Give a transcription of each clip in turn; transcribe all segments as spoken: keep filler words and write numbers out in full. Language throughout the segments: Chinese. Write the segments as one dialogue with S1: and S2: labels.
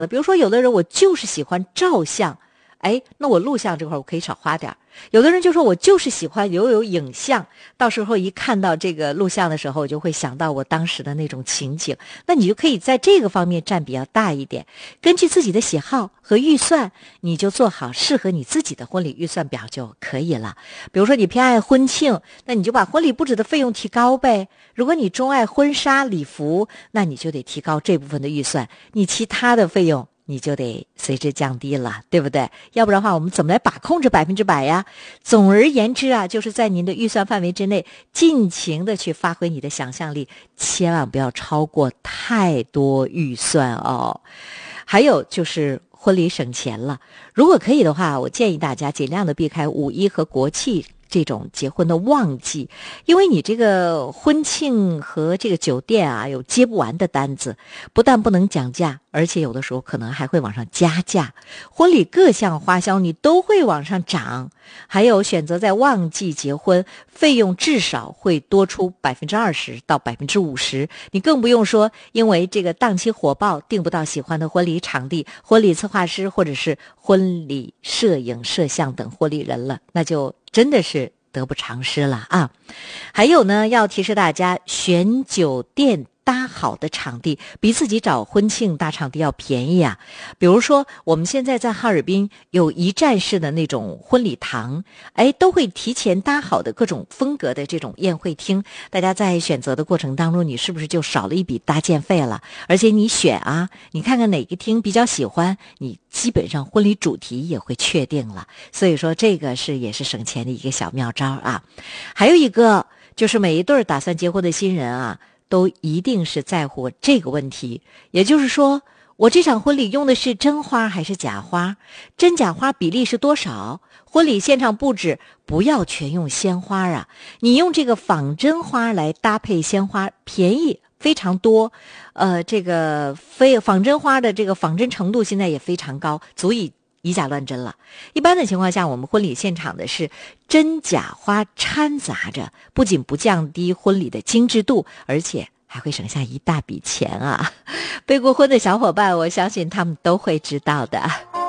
S1: 比如说有的人我就是喜欢照相，哎，那我录像这块我可以少花点。有的人就说我就是喜欢留有影像，到时候一看到这个录像的时候，我就会想到我当时的那种情景，那你就可以在这个方面占比较大一点，根据自己的喜好和预算，你就做好适合你自己的婚礼预算表就可以了。比如说你偏爱婚庆，那你就把婚礼布置的费用提高呗。如果你钟爱婚纱礼服，那你就得提高这部分的预算，你其他的费用你就得随之降低了，对不对？要不然的话，我们怎么来把控这百分之百呀？总而言之啊，就是在您的预算范围之内，尽情的去发挥你的想象力，千万不要超过太多预算哦。还有就是婚礼省钱了，如果可以的话，我建议大家尽量的避开五一和国庆这种结婚的旺季，因为你这个婚庆和这个酒店啊有接不完的单子，不但不能讲价，而且有的时候可能还会往上加价，婚礼各项花销你都会往上涨。还有选择在旺季结婚，费用至少会多出百分之二十到百分之五十，你更不用说因为这个档期火爆订不到喜欢的婚礼场地、婚礼策划师或者是婚礼摄影摄像等婚礼人了，那就真的是得不偿失了啊！还有呢，要提示大家，选酒店搭好的场地比自己找婚庆大场地要便宜啊。比如说我们现在在哈尔滨有一站式的那种婚礼堂，哎，都会提前搭好的各种风格的这种宴会厅，大家在选择的过程当中，你是不是就少了一笔搭建费了？而且你选啊，你看看哪个厅比较喜欢，你基本上婚礼主题也会确定了。所以说这个是也是省钱的一个小妙招啊。还有一个就是每一对打算结婚的新人啊，都一定是在乎这个问题，也就是说，我这场婚礼用的是真花还是假花？真假花比例是多少？婚礼现场布置不要全用鲜花啊，你用这个仿真花来搭配鲜花，便宜非常多。呃，这个非仿真花的这个仿真程度现在也非常高，足以以假乱真了。一般的情况下，我们婚礼现场的是真假花掺杂着，不仅不降低婚礼的精致度，而且还会省下一大笔钱啊。备过婚的小伙伴，我相信他们都会知道的。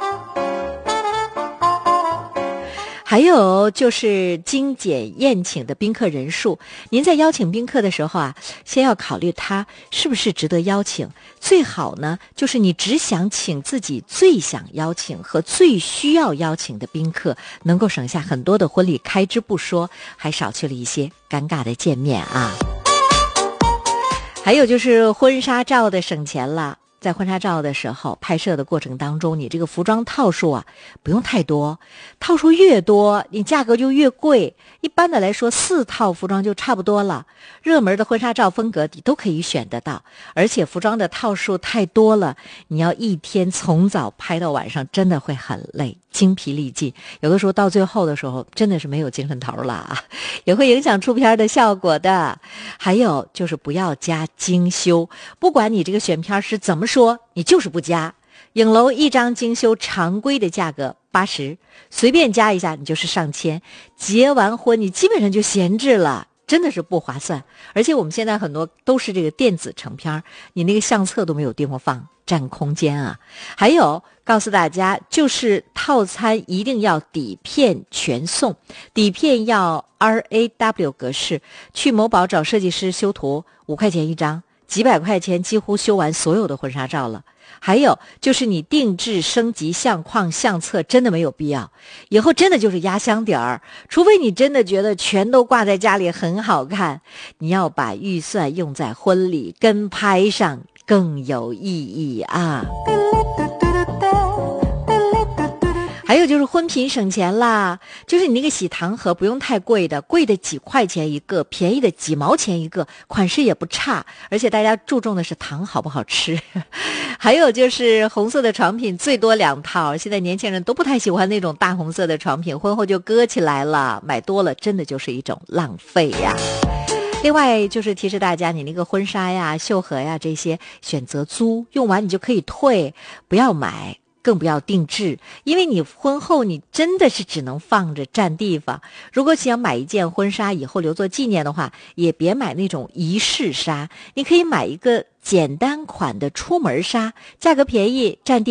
S1: 还有就是精简宴请的宾客人数，您在邀请宾客的时候啊，先要考虑他是不是值得邀请。最好呢，就是你只想请自己最想邀请和最需要邀请的宾客，能够省下很多的婚礼开支不说，还少去了一些尴尬的见面啊。还有就是婚纱照的省钱了。在婚纱照的时候，拍摄的过程当中，你这个服装套数啊，不用太多，套数越多，你价格就越贵。一般的来说，四套服装就差不多了。热门的婚纱照风格你都可以选得到，而且服装的套数太多了，你要一天从早拍到晚上，真的会很累，精疲力尽。有的时候到最后的时候，真的是没有精神头了啊，也会影响出片的效果的。还有就是不要加精修，不管你这个选片是怎么说，你就是不加。影楼一张精修常规的价格八十，随便加一下你就是上千，结完婚你基本上就闲置了，真的是不划算。而且我们现在很多都是这个电子成片，你那个相册都没有地方放，占空间啊。还有告诉大家，就是套餐一定要底片全送，底片要 R A W 格式，去某宝找设计师修图，五块钱一张，几百块钱几乎修完所有的婚纱照了。还有就是你定制升级相框相册真的没有必要，以后真的就是压箱底儿，除非你真的觉得全都挂在家里很好看，你要把预算用在婚礼跟拍上更有意义啊。还有就是婚品省钱啦，就是你那个喜糖盒不用太贵的，贵的几块钱一个，便宜的几毛钱一个，款式也不差，而且大家注重的是糖好不好吃。还有就是红色的床品最多两套，现在年轻人都不太喜欢那种大红色的床品，婚后就搁起来了，买多了真的就是一种浪费呀。另外就是提示大家，你那个婚纱呀、绣盒呀这些选择租，用完你就可以退，不要买更不要定制，因为你婚后你真的是只能放着占地方。如果想买一件婚纱以后留作纪念的话，也别买那种仪式纱，你可以买一个简单款的出门纱，价格便宜，占地